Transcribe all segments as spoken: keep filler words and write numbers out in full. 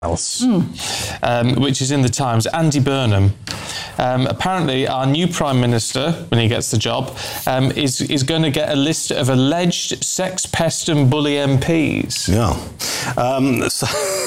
else, mm. um, which is in the Times. Andy Burnham. Um, apparently, our new Prime Minister, when he gets the job, um, is is going to get a list of alleged sex pest and bully M Ps. Yeah. Um, so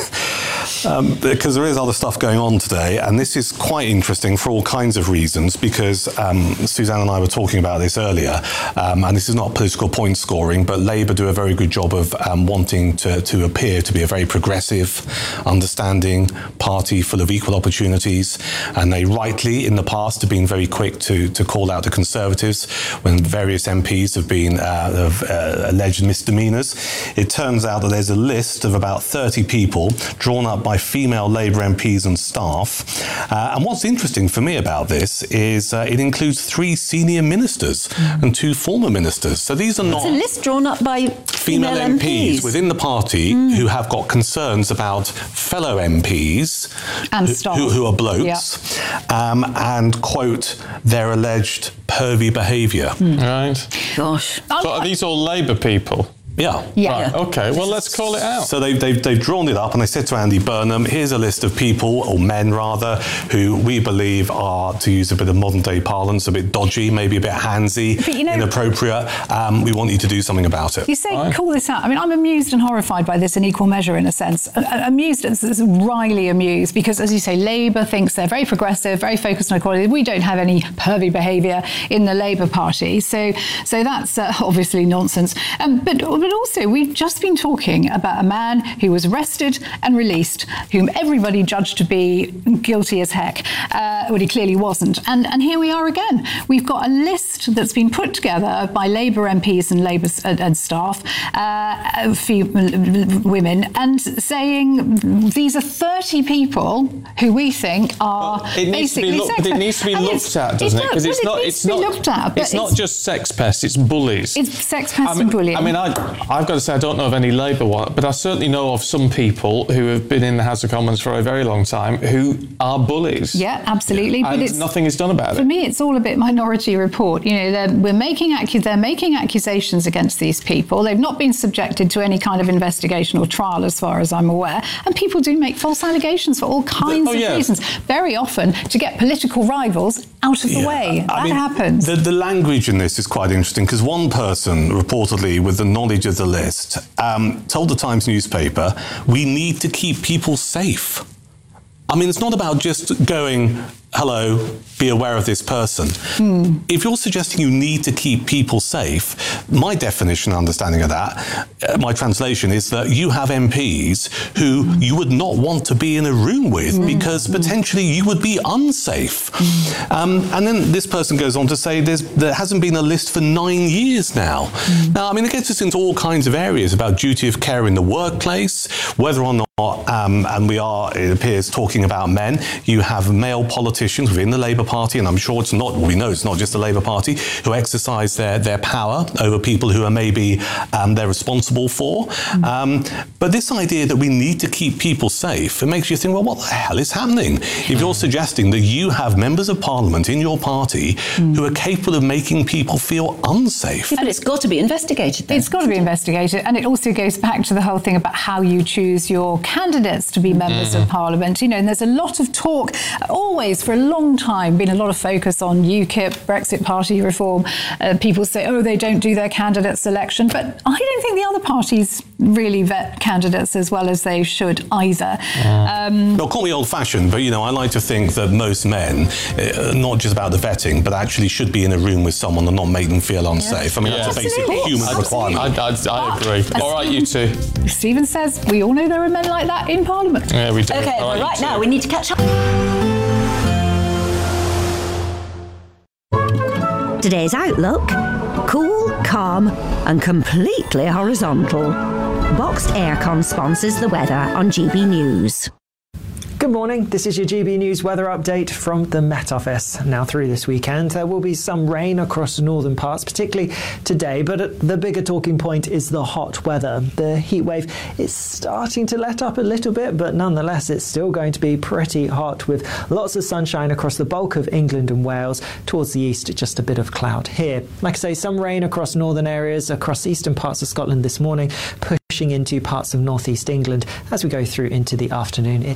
Um, because there is other stuff going on today, and this is quite interesting for all kinds of reasons, because um, Suzanne and I were talking about this earlier, um, and this is not political point scoring, but Labour do a very good job of um, wanting to, to appear to be a very progressive, understanding party full of equal opportunities, and they rightly in the past have been very quick to, to call out the Conservatives when various M Ps have been uh, of, uh, alleged misdemeanours. It turns out that there's a list of about thirty people drawn up by female Labour M Ps and staff. Uh, and what's interesting for me about this is uh, it includes three senior ministers mm. and two former ministers. So these are not... It's a list drawn up by female, female M Ps. M Ps within the party mm. who have got concerns about fellow M Ps and who, staff. Who, who are blokes yeah. um, and, quote, their alleged pervy behaviour. Mm. Right. Gosh. So are these all Labour people? Yeah. Yeah. Right. Okay. Well, let's call it out. So they've, they've, they've drawn it up, and they said to Andy Burnham, here's a list of people, or men rather, who we believe are, to use a bit of modern day parlance, a bit dodgy, maybe a bit handsy, you know, inappropriate. Um, we want you to do something about it. You say, right. call this out. I mean, I'm amused and horrified by this in equal measure, in a sense. Amused, as wryly amused, because, as you say, Labour thinks they're very progressive, very focused on equality. We don't have any pervy behaviour in the Labour Party. So so that's uh, obviously nonsense. Um, but, but also, we've just just been talking about a man who was arrested and released, whom everybody judged to be guilty as heck, uh, well, he clearly wasn't. And, and here we are again. We've got a list that's been put together by Labour M Ps and Labour and, and staff, uh, women, and saying these are thirty people who we think are well, it basically look, sex But it needs to be and looked at, doesn't it? Because it's it not. needs It's to be not looked at. It's, it's not just sex pests. It's bullies. It's sex pests I mean, and bullying. I mean, I, I've got to say, I don't know of any Labour one, but I certainly know of some people who have been in the House of Commons for a very long time who are bullies. Yeah, absolutely. And but it's, nothing is done about for it. For me, it's all a bit Minority Report. You know, they're, we're making accu- they're making accusations against these people. They've not been subjected to any kind of investigation or trial, as far as I'm aware. And people do make false allegations for all kinds oh, of yeah. reasons. Very often to get political rivals out of the yeah. way. I that mean, happens. The, the language in this is quite interesting, because one person, reportedly with the knowledge of the list, um, told the Times newspaper, we need to keep people safe. I mean, it's not about just going, hello, be aware of this person. Mm. If you're suggesting you need to keep people safe, my definition and understanding of that, uh, my translation is that you have M Ps who mm. you would not want to be in a room with mm. because potentially you would be unsafe. Mm. Um, and then this person goes on to say there's, there hasn't been a list for nine years now. Mm. Now, I mean, it gets us into all kinds of areas about duty of care in the workplace, whether or not, um, and we are, it appears, talking about men. You have male politicians within the Labour Party, and I'm sure it's not, we know it's not just the Labour Party, who exercise their, their power over people who are maybe um, they're responsible for. Mm. Um, but this idea that we need to keep people safe, it makes you think, well, what the hell is happening? If you're suggesting that you have members of Parliament in your party mm. who are capable of making people feel unsafe. But it's got to be investigated then. It's got to be investigated, and it also goes back to the whole thing about how you choose your candidates to be members mm. of Parliament. You know, and there's a lot of talk, always for a long time, been a lot of focus on UKIP, Brexit Party reform. Uh, people say, oh, they don't do their candidate selection, but I don't think the other parties really vet candidates as well as they should either. Yeah. Um, well, call me old-fashioned, but, you know, I like to think that most men, uh, not just about the vetting, but actually should be in a room with someone and not make them feel unsafe. Yeah. I mean, yeah. that's a basic Absolutely. human Absolutely. requirement. I, I, I agree. All right, you two. Stephen says we all know there are men like that in Parliament. Yeah, we do. Okay, all well, right, right now we need to catch up. Today's outlook: cool, calm and completely horizontal. Boxed Aircon sponsors the weather on G B News. Good morning, this is your G B News weather update from the Met Office. Now, through this weekend, there will be some rain across the northern parts, particularly today, but the bigger talking point is the hot weather. The heat wave is starting to let up a little bit, but nonetheless, it's still going to be pretty hot with lots of sunshine across the bulk of England and Wales. Towards the east, just a bit of cloud here. Like I say, some rain across northern areas, across eastern parts of Scotland this morning, push into parts of northeast England as we go through into the afternoon.